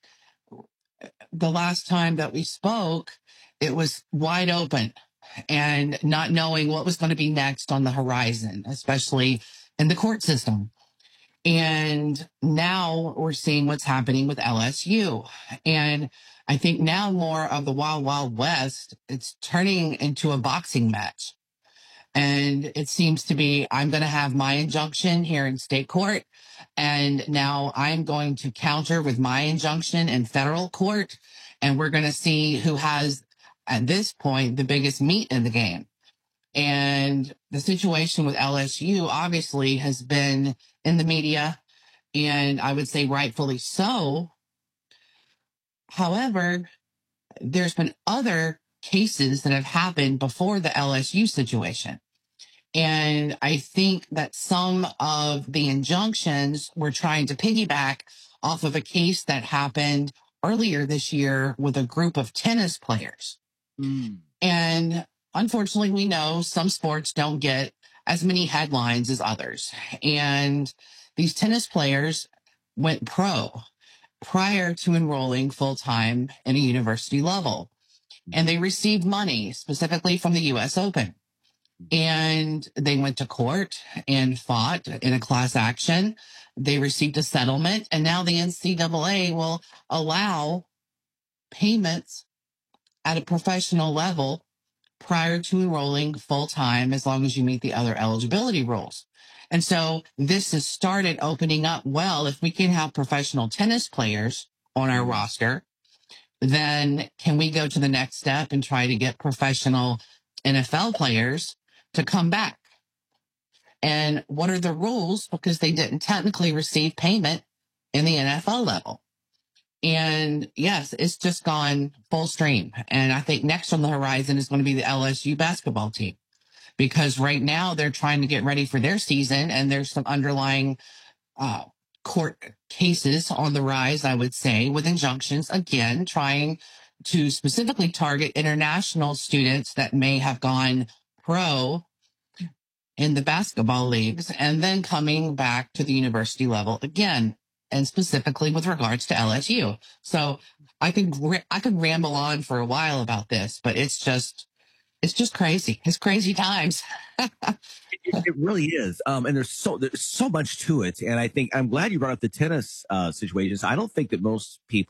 the last time that we spoke, it was wide open and not knowing what was going to be next on the horizon, especially in the court system. And now we're seeing what's happening with L S U. And I think now more of the Wild, Wild West, it's turning into a boxing match. And it seems to be, I'm going to have my injunction here in state court. And now I'm going to counter with my injunction in federal court. And we're going to see who has, at this point, the biggest meat in the game. And the situation with L S U obviously has been in the media, and I would say rightfully so. However, there's been other cases that have happened before the L S U situation. And I think that some of the injunctions were trying to piggyback off of a case that happened earlier this year with a group of tennis players. Mm. And unfortunately, we know some sports don't get as many headlines as others. And these tennis players went pro prior to enrolling full-time in a university level. And they received money specifically from the U S Open. And they went to court and fought in a class action. They received a settlement. And now the N C double A will allow payments at a professional level prior to enrolling full-time as long as you meet the other eligibility rules. And so this has started opening up. Well, if we can have professional tennis players on our roster, then can we go to the next step and try to get professional N F L players to come back? And what are the rules? Because they didn't technically receive payment in the N F L level. And yes, it's just gone full stream. And I think next on the horizon is going to be the L S U basketball team, because right now they're trying to get ready for their season. And there's some underlying uh, court cases on the rise, I would say, with injunctions, again, trying to specifically target international students that may have gone pro in the basketball leagues and then coming back to the university level again, and specifically with regards to L S U. So I could, I could ramble on for a while about this, but it's just, it's just crazy. It's crazy times. it, it really is. Um, and there's so, there's so much to it. And I think I'm glad you brought up the tennis uh, situations. I don't think that most people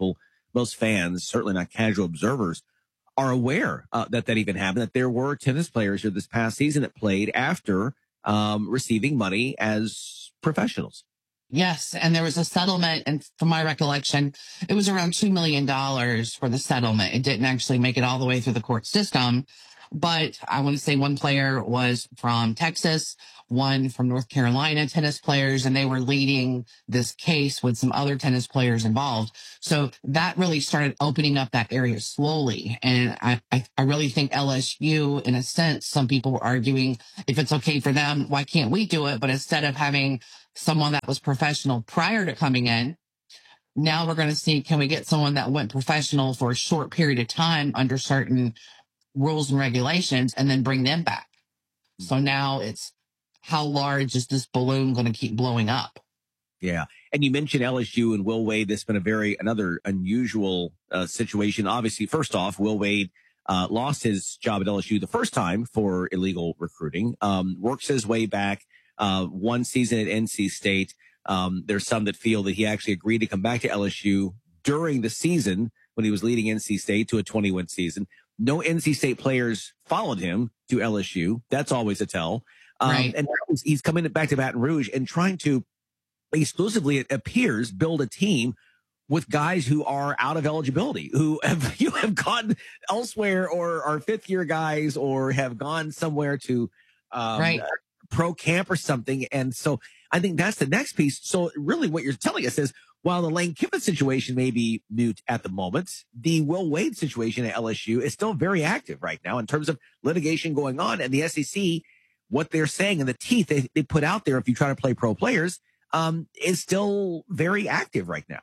most fans, certainly not casual observers, are aware uh, that that even happened, that there were tennis players here this past season that played after um, receiving money as professionals. Yes, and there was a settlement, and from my recollection, it was around two million dollars for the settlement. It didn't actually make it all the way through the court system, but I want to say one player was from Texas, one from North Carolina, tennis players, and they were leading this case with some other tennis players involved. So that really started opening up that area slowly. And I, I, I really think L S U, in a sense, some people were arguing, if it's okay for them, why can't we do it? But instead of having someone that was professional prior to coming in, now we're going to see, can we get someone that went professional for a short period of time under certain rules and regulations and then bring them back? So now it's, how large is this balloon going to keep blowing up? Yeah. And you mentioned L S U and Will Wade. This has been a very, another unusual uh, situation. Obviously, first off, Will Wade uh, lost his job at L S U the first time for illegal recruiting, um, works his way back, uh, one season at N C State. Um, there's some that feel that he actually agreed to come back to L S U during the season when he was leading N C State to a twenty-win season. No N C State players followed him to L S U. That's always a tell. Um, Right. And now he's, he's coming back to Baton Rouge and trying to exclusively, it appears, build a team with guys who are out of eligibility, who have, you have gone elsewhere or are fifth year guys or have gone somewhere to um, Right. uh, pro camp or something. And so I think that's the next piece. So really what you're telling us is, while the Lane Kiffin situation may be mute at the moment, the Will Wade situation at L S U is still very active right now in terms of litigation going on. And the S E C, what they're saying and the teeth they, they put out there if you try to play pro players um, is still very active right now.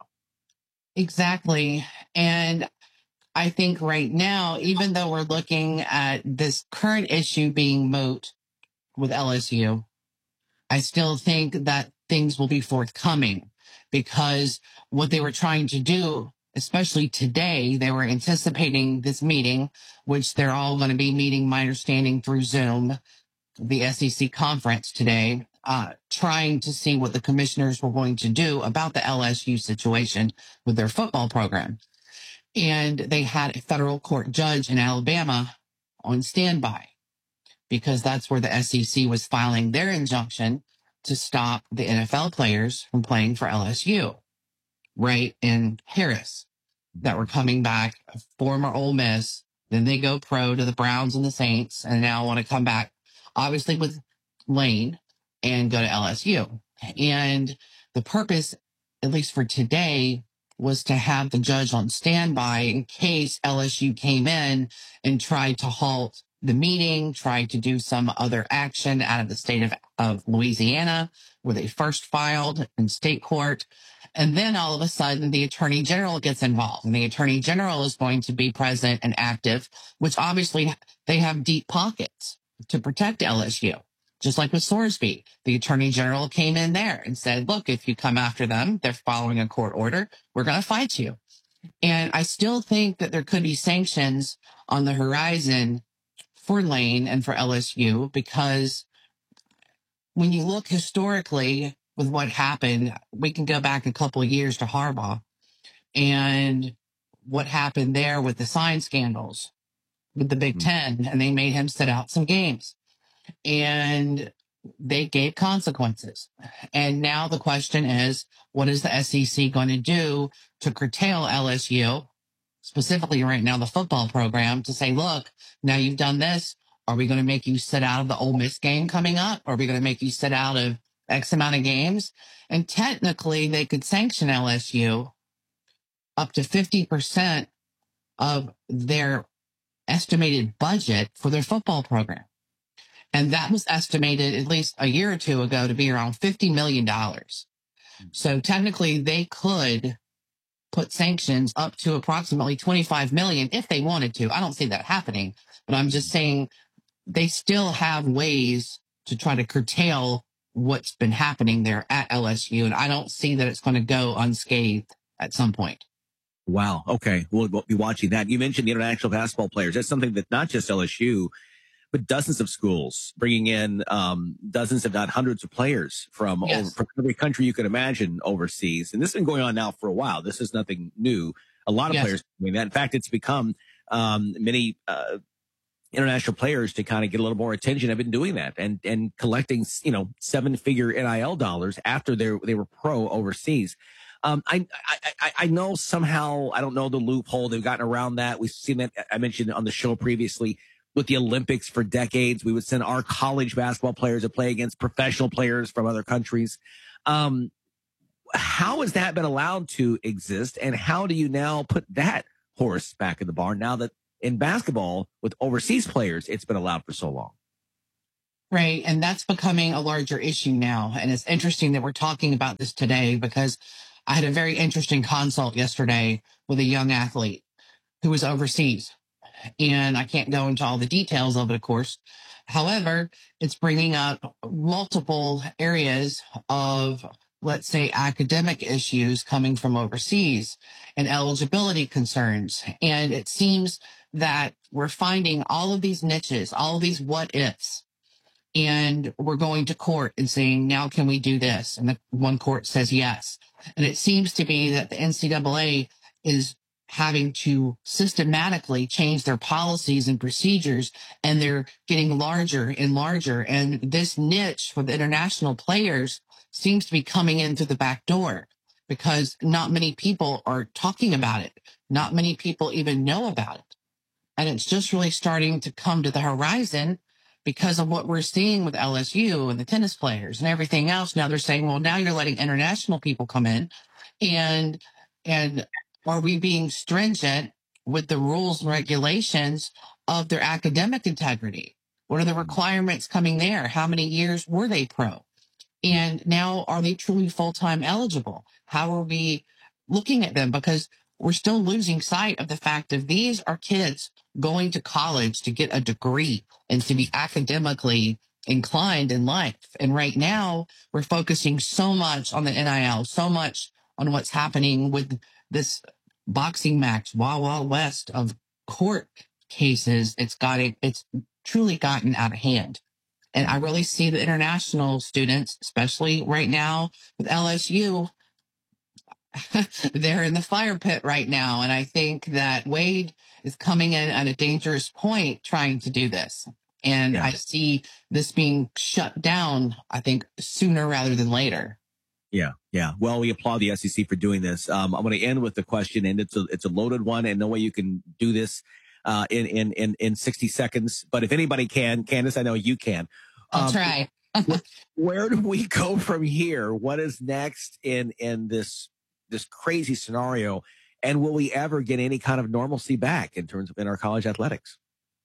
Exactly. And I think right now, even though we're looking at this current issue being moot with L S U, I still think that things will be forthcoming, because what they were trying to do, especially today, they were anticipating this meeting, which they're all going to be meeting, my understanding, through Zoom, the S E C conference today, uh, trying to see what the commissioners were going to do about the L S U situation with their football program. And they had a federal court judge in Alabama on standby, because that's where the S E C was filing their injunction to stop the N F L players from playing for L S U, right in Harris, that were coming back, former Ole Miss. Then they go pro to the Browns and the Saints, and now want to come back, obviously with Lane, and go to L S U. And the purpose, at least for today, was to have the judge on standby in case L S U came in and tried to halt the meeting, tried to do some other action out of the state of, of Louisiana, where they first filed in state court. And then all of a sudden, the attorney general gets involved, and the attorney general is going to be present and active, which obviously they have deep pockets to protect L S U. Just like with Sorsby, the attorney general came in there and said, look, if you come after them, they're following a court order, we're going to fight you. And I still think that there could be sanctions on the horizon for Lane and for L S U, because when you look historically with what happened, we can go back a couple of years to Harbaugh and what happened there with the sign scandals with the Big Ten, and they made him sit out some games, and they gave consequences. And now the question is, what is the S E C going to do to curtail L S U, specifically right now, the football program, to say, look, now you've done this. Are we going to make you sit out of the Ole Miss game coming up? Are we going to make you sit out of X amount of games? And technically, they could sanction L S U up to fifty percent of their estimated budget for their football program. And that was estimated at least a year or two ago to be around fifty million dollars. So technically, they could put sanctions up to approximately twenty-five million dollars if they wanted to. I don't see that happening, but I'm just saying they still have ways to try to curtail what's been happening there at L S U. And I don't see that it's going to go unscathed at some point. Wow. Okay. We'll, we'll be watching that. You mentioned the international basketball players. That's something that not just L S U, but dozens of schools bringing in um, dozens, if not hundreds of players from, Yes. over, from every country you can imagine overseas. And this has been going on now for a while. This is nothing new. A lot of Yes. players doing that. In fact, it's become um, many uh, international players to kind of get a little more attention have been doing that and and collecting, you know, seven figure N I L dollars after they they were pro overseas. Um, I, I, I, I know somehow, I don't know the loophole. They've gotten around that. We've seen that. I mentioned on the show previously with the Olympics for decades. We would send our college basketball players to play against professional players from other countries. Um, how has that been allowed to exist? And how do you now put that horse back in the barn now that in basketball with overseas players, it's been allowed for so long? Right. And that's becoming a larger issue now. And it's interesting that we're talking about this today because I had a very interesting consult yesterday with a young athlete who was overseas. And I can't go into all the details of it, of course. However, it's bringing up multiple areas of, let's say, academic issues coming from overseas and eligibility concerns. And it seems that we're finding all of these niches, all of these what ifs. And we're going to court and saying, now can we do this? And the one court says yes. And it seems to be that the N C double A is having to systematically change their policies and procedures, and they're getting larger and larger. And this niche for the international players seems to be coming in through the back door because not many people are talking about it. Not many people even know about it. And it's just really starting to come to the horizon because of what we're seeing with L S U and the tennis players and everything else. Now they're saying, well, now you're letting international people come in. And, and are we being stringent with the rules and regulations of their academic integrity? What are the requirements coming there? How many years were they pro? And now are they truly full-time eligible? How are we looking at them? Because we're still losing sight of the fact that these are kids going to college to get a degree and to be academically inclined in life. And right now we're focusing so much on the N I L, so much on what's happening with this boxing match, Wild Wild West of court cases. It's got it, it's truly gotten out of hand. And I really see the international students, especially right now with L S U, they're in the fire pit right now. And I think that Wade is coming in at a dangerous point trying to do this. And Yeah. I see this being shut down, I think, sooner rather than later. Yeah, yeah. Well, we applaud the S E C for doing this. Um, I'm going to end with the question, and it's a it's a loaded one, and no way you can do this uh, in in in in sixty seconds. But if anybody can, Candace, I know you can. I'll Um, try. Where do we go from here? What is next in in this this crazy scenario? And will we ever get any kind of normalcy back in terms of in our college athletics?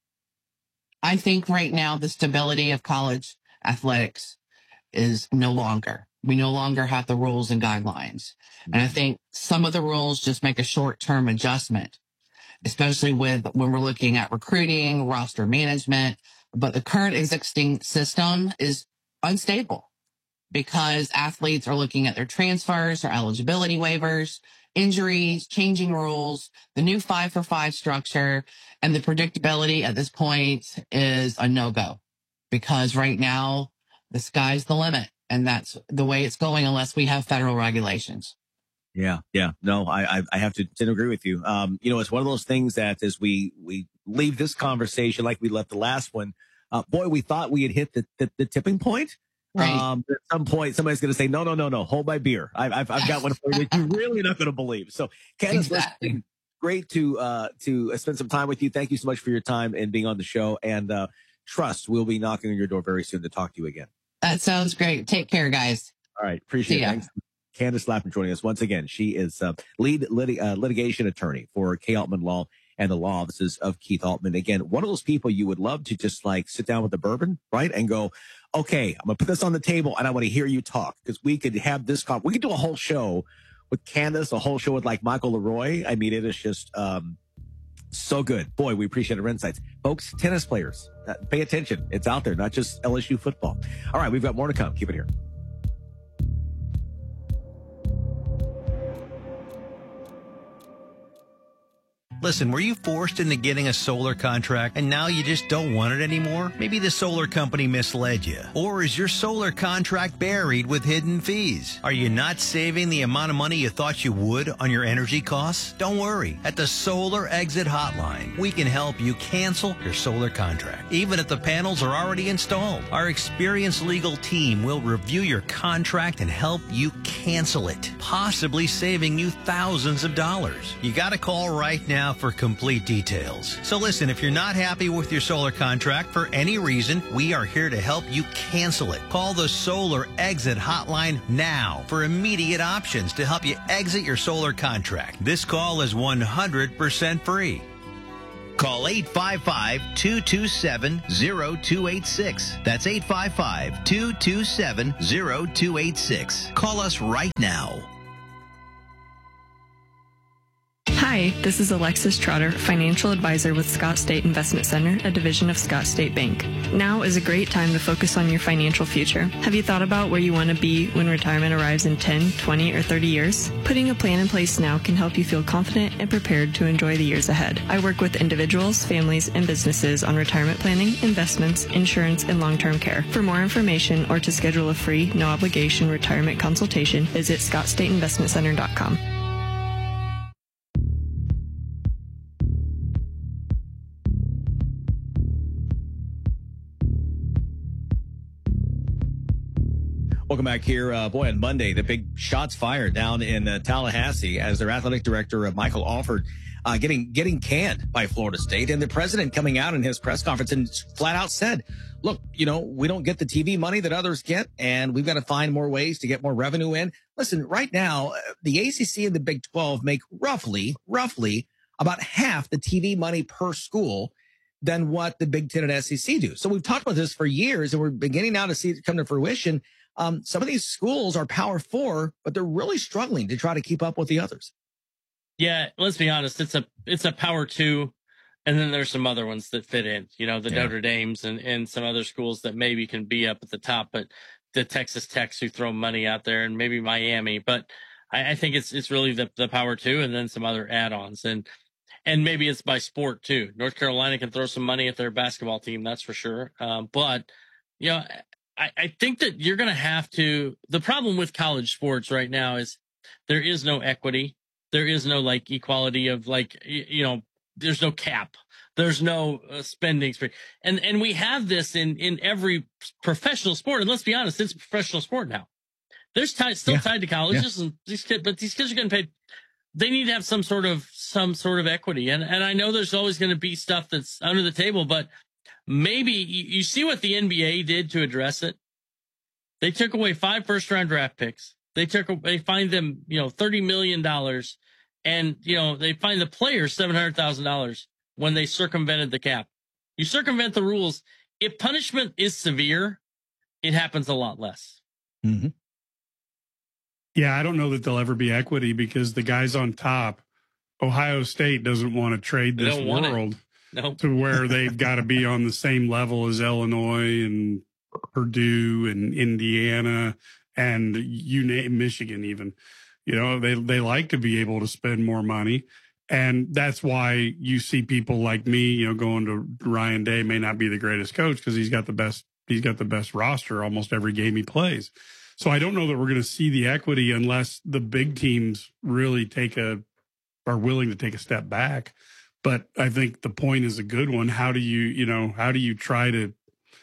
I think right now the stability of college athletics is no longer. We no longer have the rules and guidelines. And I think some of the rules just make a short-term adjustment, especially with when we're looking at recruiting, roster management. But the current existing system is unstable because athletes are looking at their transfers, their eligibility waivers, injuries, changing rules, the new five for five structure, and the predictability at this point is a no-go because right now the sky's the limit. And that's the way it's going unless we have federal regulations. Yeah, yeah. No, I I, I have to, to agree with you. Um, you know, it's one of those things that as we we leave this conversation like we left the last one, uh, boy, we thought we had hit the the, the tipping point. Right. Um, at some point, somebody's going to say, no, no, no, no, hold my beer. I've I've, I've got one for you that you're really not going to believe. So, Candace, Exactly. great to uh to spend some time with you. Thank you so much for your time and being on the show. And uh, trust, we'll be knocking on your door very soon to talk to you again. That sounds great. Take care, guys. All right. Appreciate See it. ya. Thanks. Candace Lappin joining us once again. She is uh, lead lit- uh, litigation attorney for K. Altman Law and the law offices of Keith Altman. Again, one of those people you would love to just like sit down with a bourbon, right? And go, okay, I'm going to put this on the table and I want to hear you talk because we could have this, con- we could do a whole show with Candace, a whole show with like Michael Leroy. I mean, it is just um, so good. Boy, we appreciate her insights. Folks, tennis players, uh, pay attention. It's out there, not just L S U football. All right, we've got more to come. Keep it here. Listen, were you forced into getting a solar contract and now you just don't want it anymore? Maybe the solar company misled you. Or is your solar contract buried with hidden fees? Are you not saving the amount of money you thought you would on your energy costs? Don't worry. At the Solar Exit Hotline, we can help you cancel your solar contract, even if the panels are already installed. Our experienced legal team will review your contract and help you cancel it, possibly saving you thousands of dollars. You got to call right now for complete details. So listen, if you're not happy with your solar contract for any reason, we are here to help you cancel it. Call the Solar Exit Hotline now for immediate options to help you exit your solar contract. This call is one hundred percent free. Call eight five five, two two seven, zero two eight six. That's eight five five, two two seven, zero two eight six. Call us right now. Hi, this is Alexis Trotter, financial advisor with Scott State Investment Center, a division of Scott State Bank. Now is a great time to focus on your financial future. Have you thought about where you want to be when retirement arrives in ten, twenty, or thirty years? Putting a plan in place now can help you feel confident and prepared to enjoy the years ahead. I work with individuals, families, and businesses on retirement planning, investments, insurance, and long-term care. For more information or to schedule a free, no-obligation retirement consultation, visit scott state investment center dot com. Welcome back here. Uh, boy, on Monday, the big shots fired down in uh, Tallahassee as their athletic director, uh, Michael Alford, uh, getting getting canned by Florida State. And the president coming out in his press conference and flat out said, look, you know, we don't get the T V money that others get, and we've got to find more ways to get more revenue in. Listen, right now, the A C C and the Big twelve make roughly, roughly about half the T V money per school than what the Big Ten and S E C do. So we've talked about this for years, and we're beginning now to see it come to fruition. Um, some of these schools are Power Four, but they're really struggling to try to keep up with the others. Yeah, let's be honest. It's a it's a Power Two, and then there's some other ones that fit in. You know, the yeah. Notre Dames and and some other schools that maybe can be up at the top, but the Texas Techs who throw money out there, and maybe Miami. But I, I think it's it's really the the Power Two, and then some other add-ons, and and maybe it's by sport too. North Carolina can throw some money at their basketball team, that's for sure. Um, but you know. I, I think that you're going to have to, the problem with college sports right now is there is no equity. There is no like equality of like, you, you know, there's no cap. There's no uh, spending spree. And, and we have this in, in every professional sport. And let's be honest, it's a professional sport now. There's tied, still yeah. tied to colleges yeah. and these kids, but these kids are getting paid. They need to have some sort of, some sort of equity. And, and I know there's always going to be stuff that's under the table, but maybe you, you see what the N B A did to address it. They took away five first round draft picks. They took, they fined them, you know, thirty million dollars, and, you know, they fined the players seven hundred thousand dollars when they circumvented the cap. You circumvent the rules. If punishment is severe, it happens a lot less. Mm-hmm. Yeah. I don't know that there'll ever be equity because the guys on top, Ohio State doesn't want to trade this world. Nope. To where they've got to be on the same level as Illinois and Purdue and Indiana and you name Michigan even. You know, they they like to be able to spend more money. And that's why you see people like me, you know, going to Ryan Day may not be the greatest coach because he's got the best he's got the best roster almost every game he plays. So I don't know that we're going to see the equity unless the big teams really take a are willing to take a step back. But I think the point is a good one. How do you, you know, how do you try to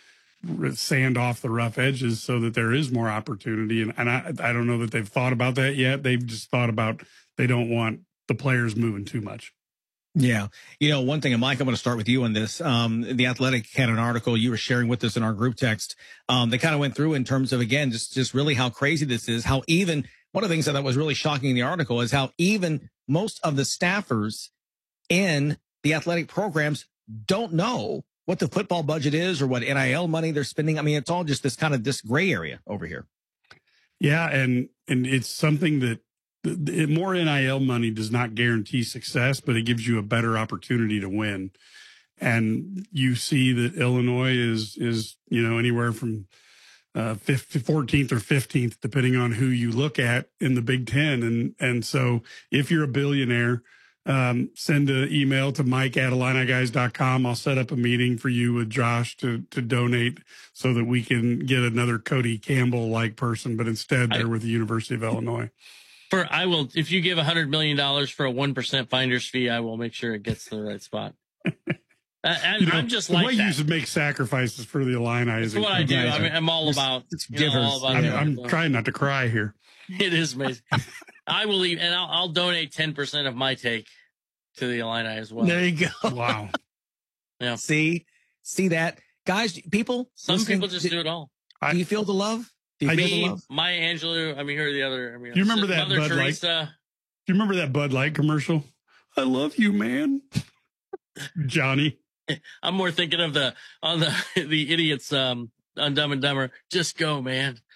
sand off the rough edges so that there is more opportunity? And, and I, I don't know that they've thought about that yet. They've just thought about they don't want the players moving too much. Yeah. You know, one thing, and Mike, I'm going to start with you on this. Um, the Athletic had an article you were sharing with us in our group text. Um, they kind of went through in terms of, again, just, just really how crazy this is, how even one of the things that was really shocking in the article is how even most of the staffers in the athletic programs don't know what the football budget is or what N I L money they're spending. I mean, it's all just this kind of this gray area over here. Yeah. And, and it's something that the, more N I L money does not guarantee success, but it gives you a better opportunity to win. And you see that Illinois is, is, you know, anywhere from uh, fourteenth or fifteenth, depending on who you look at in the Big Ten. And, and so if you're a billionaire, um, send an email to Mike at Illini Guys dot com. I'll set up a meeting for you with Josh to to donate so that we can get another Cody Campbell like person, but instead they're I, with the University of Illinois. For I will, if you give a hundred million dollars for a one percent finder's fee, I will make sure it gets to the right spot. I, you know, I'm just the like way that. you should make sacrifices for the Illini. That's what I do. I mean, I'm all about it's givers. Know, all about I'm, that. I'm So, trying not to cry here. It is amazing. I will leave, and I'll, I'll donate ten percent of my take to the Illini as well. There you go. Wow. Yeah. See, see that, guys. People. Some people just do it all. Do you feel the love? Do you I feel Me, the love? Maya Angelou. I mean, who are the other? I mean, Do you remember that Mother Bud Teresa? Light? Do you remember that Bud Light commercial? I love you, man. Johnny. I'm more thinking of the on the the idiots um on Dumb and Dumber. Just go, man.